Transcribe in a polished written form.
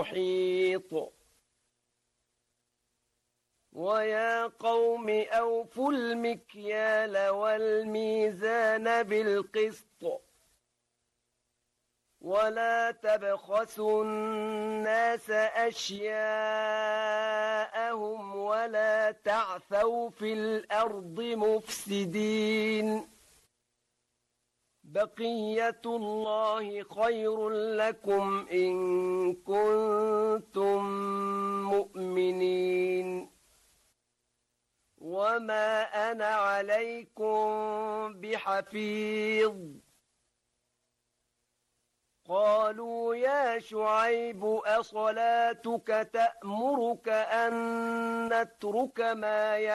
محيط ويا قوم أوفوا المكيال والميزان بالقسط ولا تبخسوا الناس أشياءهم ولا تعثوا في الأرض مفسدين بقية الله خير لكم إن كنتم مؤمنين وما أنا عليكم بحفيظ قالوا يا شعيب أصلاتك تأمرك أن نترك ما